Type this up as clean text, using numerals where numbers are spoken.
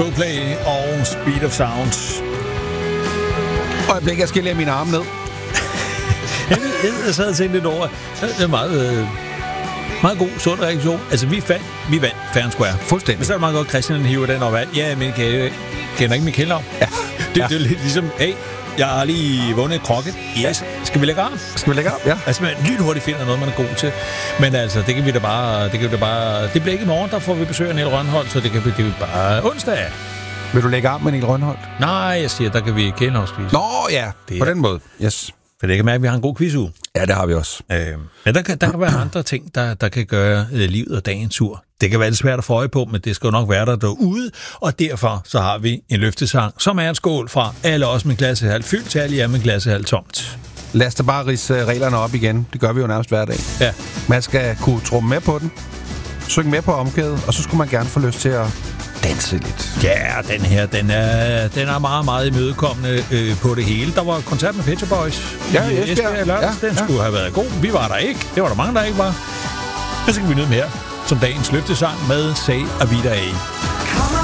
Coldplay og Speed of Sound. Og jeg skal lægge mine arme ned. Jeg sad og tænkte lidt over. Det er meget god, sund reaktion. Altså, vi vandt fair and square. Fuldstændig. Men så er det meget godt, Christian hiver den op. Ja, men kender ikke Michael om? Ja. Det er lidt ligesom, hey, jeg har lige vundet et krokket. Yes. Skal vi lægge arm? Ja. Altså, man lynhurtigt finder noget, man er god til. Men altså, det kan vi da bare... Det bliver ikke i morgen, der får vi besøg af Niel Rønholt, så det bliver bare onsdag. Vil du lægge arm med Niel Rønholt? Nej, jeg siger, der kan vi kælehavskvise. Nå ja, på den måde. Yes. For det kan mærke, at vi har en god quizuge. Ja, det har vi også. Men der kan være andre ting, der kan gøre livet og dagen sur. Det kan være lidt svært at få øje på, men det skal jo nok være der derude. Og derfor så har vi en løftesang, som er en skål fra alle os med glassehal fyldt til alle jer med glassehal tomt. Lad os da bare ridse reglerne op igen. Det gør vi jo nærmest hver dag. Ja. Man skal kunne trumme med på den, synge med på omkvædet, og så skulle man gerne få lyst til at danse lidt. Ja, den her, den er meget, meget imødekommende på det hele. Der var koncert med Pet Shop Boys i Esbjerg lørdags. Den skulle have været god. Vi var der ikke. Det var der mange, der ikke var. Men så kan vi nyde mere som dagens løftesang med Say Avida A.